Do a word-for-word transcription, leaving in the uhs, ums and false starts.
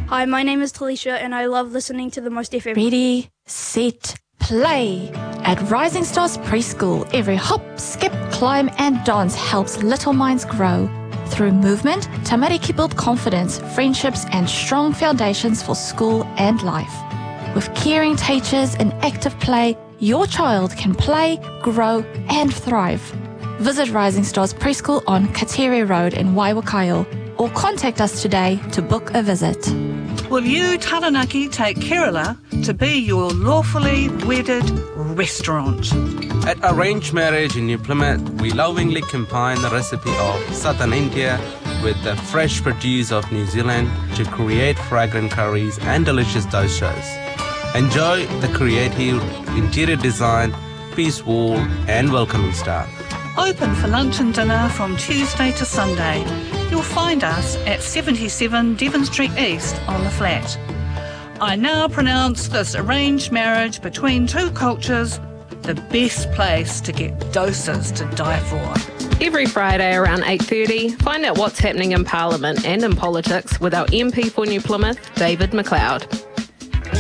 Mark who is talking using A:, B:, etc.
A: Hi, my name is Talisha and I love listening to the Most F M.
B: Ready, set, play. At Rising Stars Preschool, every hop, skip, climb and dance helps little minds grow. Through movement, Tamariki build confidence, friendships and strong foundations for school and life. With caring teachers and active play, your child can play, grow and thrive. Visit Rising Stars Preschool on Katere Road in Waiwakaio or contact us today to book a visit.
C: Will you, Taranaki, take Kerala to be your lawfully wedded restaurant?
D: At Arranged Marriage in New Plymouth, we lovingly combine the recipe of Southern India with the fresh produce of New Zealand to create fragrant curries and delicious dosas. Enjoy the creative interior design, peace wall and welcoming staff.
C: Open for lunch and dinner from Tuesday to Sunday. You'll find us at seventy-seven Devon Street East on the flat. I now pronounce this arranged marriage between two cultures the best place to get doses to die for.
E: Every Friday around eight thirty, find out what's happening in Parliament and in politics with our M P for New Plymouth, David McLeod.